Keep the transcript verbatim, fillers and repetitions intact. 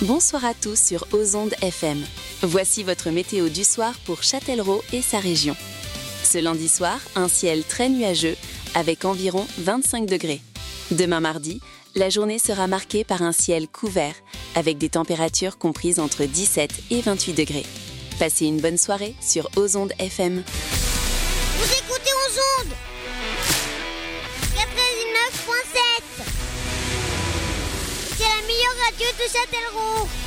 Bonsoir à tous sur Ozonde F M. Voici votre météo du soir pour Châtellerault et sa région. Ce lundi soir, un ciel très nuageux avec environ vingt-cinq degrés. Demain mardi, la journée sera marquée par un ciel couvert avec des températures comprises entre dix-sept et vingt-huit degrés. Passez une bonne soirée sur Ozonde F M. Vous écoutez Ozonde quatre-vingt-dix-neuf point sept. C'est la meilleure radio de Châtellerault.